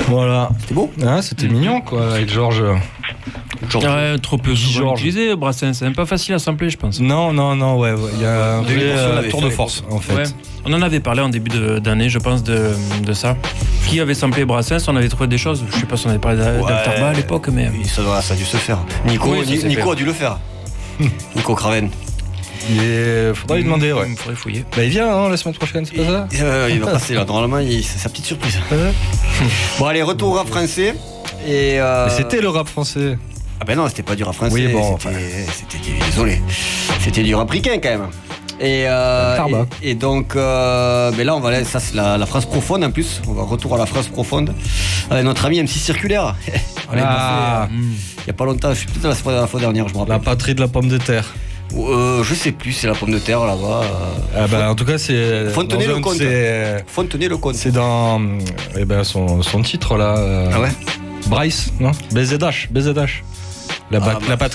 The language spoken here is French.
Voilà. C'était beau. Ah, c'était mignon, quoi, avec Georges. Ouais, trop peu souvent Georges. utilisé, Brassens. C'est même pas facile à sampler, je pense. Non, ouais. Il y a un vrai tour de force, en fait. Ouais. On en avait parlé en début d'année, je pense, de ça. Qui avait samplé Brassens, on avait trouvé des choses. Je sais pas si on avait parlé d'Altarba à l'époque, mais. Oui, ça a dû se faire. Nico a dû le faire. Nico Craven. Il faudra lui demander, ouais. Il faudrait fouiller. Bah, il vient la semaine prochaine, c'est pas ça? Il va passer là. Normalement, c'est sa petite surprise. Bon, allez, retour au rap français. Et Mais c'était le rap français. Ah ben non, c'était pas du rap français. Oui, bon, désolé. C'était du rap ricain quand même. Et donc, mais là, ça c'est la France profonde en plus. On va retour à la France profonde. Avec notre ami MC Circulaire. Il y a pas longtemps, je suis peut-être la fois dernière, je me rappelle. La patrie de la pomme de terre. Je sais plus, c'est la pomme de terre là-bas. En tout cas, c'est. Fontenay-le-Comte. Fontenay-le-Comte. C'est dans son titre là. Ah ouais. Bryce, non? BZH. La patrie